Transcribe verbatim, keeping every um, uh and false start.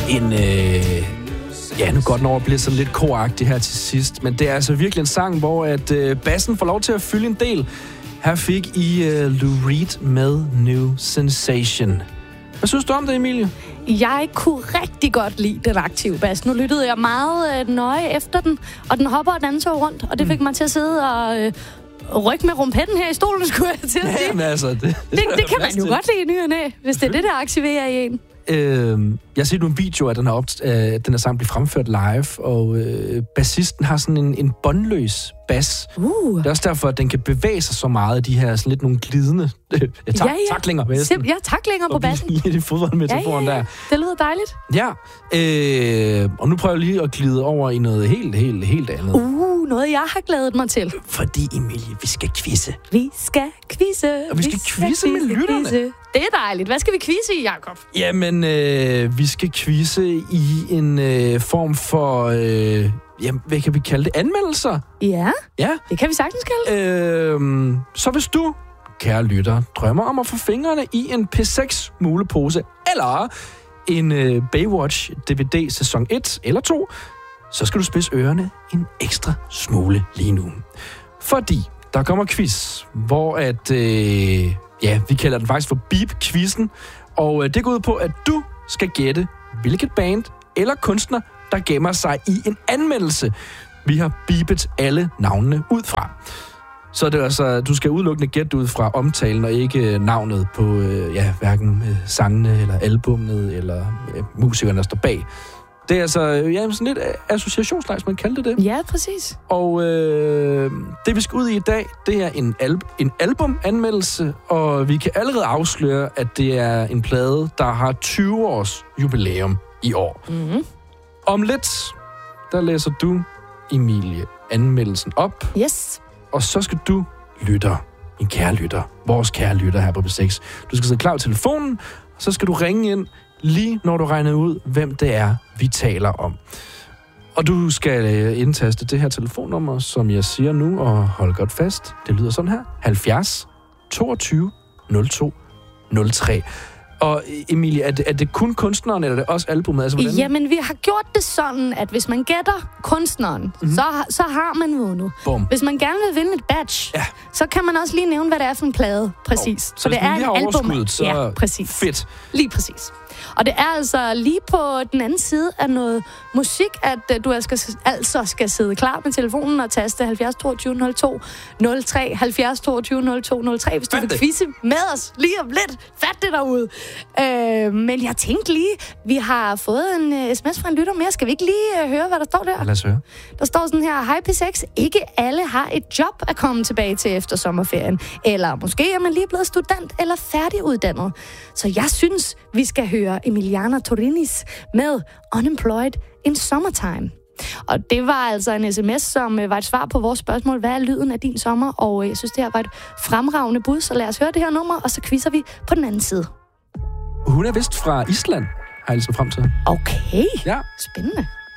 en... Øh, ja, nu godt over bliver sådan lidt koragtig her til sidst, men det er altså virkelig en sang, hvor at øh, bassen får lov til at fylde en del. Her fik I øh, Lou Reed med New Sensation. Hvad synes du om det, Emilie? Jeg kunne rigtig godt lide den aktive bas. Nu lyttede jeg meget øh, nøje efter den, og den hopper og danser rundt, og det fik mig til at sidde og øh, rykke med rumpetten her i stolen, skulle jeg til at sige. Jamen altså, det, det, det, det kan man jo til. Godt lide i ny og næ, hvis det er det, der aktiverer i en. Øh, jeg har set nogle videoer, at den her, opt- øh, den her sang bliver fremført live, og øh, bassisten har sådan en, en båndløs bas. Uh. Det er også derfor, at den kan bevæge sig så meget af de her sådan lidt nogle glidende øh, tak- ja, ja. taklinger. Sim- ja, taklinger på bassen. Lige i fodboldmetaforen ja, ja, ja. der. Det lyder dejligt. Ja, øh, og nu prøver jeg lige at glide over i noget helt, helt, helt andet. Uh, noget jeg har glædet mig til. Fordi, Emilie, vi skal quizze. Vi skal quizze. Og vi skal, vi skal quizze med lytterne. Quizze. Det er dejligt. Hvad skal vi quizze i, Jacob? Jamen, øh, vi skal quizze i en øh, form for, øh, jamen, hvad kan vi kalde det? Anmeldelser? Ja, ja. Det kan vi sagtens kalde det. Øh, så hvis du, kære lytter, drømmer om at få fingrene i en P seks mulepose, eller en øh, Baywatch D V D sæson et eller to, så skal du spidse ørerne en ekstra smule lige nu. Fordi der kommer quiz, hvor at... Øh, ja, vi kalder den faktisk for Beep-quizzen, og øh, det går ud på, at du skal gætte, hvilket band eller kunstner, der gemmer sig i en anmeldelse. Vi har beepet alle navnene ud fra. Så det er altså, du skal udelukkende gætte ud fra omtalen, og ikke navnet på, øh, ja, hverken øh, sangene, eller albummet, eller øh, musikerne, der står bag. Det er altså ja, sådan lidt associationslejs, man kalder det. Ja, præcis. Og øh, det, vi skal ud i i dag, det er en, al- en albumanmeldelse, og vi kan allerede afsløre, at det er en plade, der har tyve års jubilæum i år. Mm-hmm. Om lidt, der læser du, Emilie, anmeldelsen op. Yes. Og så skal du, lytter, min kære lytter, vores kære lytter her på P seks, du skal sidde klar ved telefonen, og så skal du ringe ind, lige når du regner ud, hvem det er, vi taler om. Og du skal indtaste det her telefonnummer, som jeg siger nu, og hold godt fast. Det lyder sådan her. halvfjerds toogtyve nul to nul tre. Og Emilie, er det, er det kun kunstneren, eller er det også albumet? Altså, hvordan? Jamen, vi har gjort det sådan, at hvis man gætter kunstneren, mm-hmm. så, så har man vundet. Bum. Hvis man gerne vil vinde et badge, ja. så kan man også lige nævne, hvad det er for en plade. Præcis. Oh. Så det er en album. Så ja, præcis. Fedt. Lige præcis. Og det er altså lige på den anden side af noget musik, at uh, du skal, altså skal sidde klar med telefonen og taste halvfjerds toogtyve nul to nul tre, halvfjerds toogtyve nul to nul tre, hvis du vil quizze med os lige om lidt. Fat det derude. Uh, men jeg tænkte lige, vi har fået en uh, sms fra en lytter mere. Skal vi ikke lige uh, høre, hvad der står der? Lad os høre. Der står sådan her, hej P seks, ikke alle har et job at komme tilbage til efter sommerferien. Eller måske er man lige blevet student eller færdiguddannet. Så jeg synes, vi skal høre Emiliana Torinis med Unemployed in Summertime. Og det var altså en sms, som var et svar på vores spørgsmål, hvad er lyden af din sommer? Og jeg synes, det her var et fremragende bud, så lad os høre det her nummer, og så quizzer vi på den anden side. Hun er vist fra Island, har jeg altså frem til. Okay, ja. Spændende.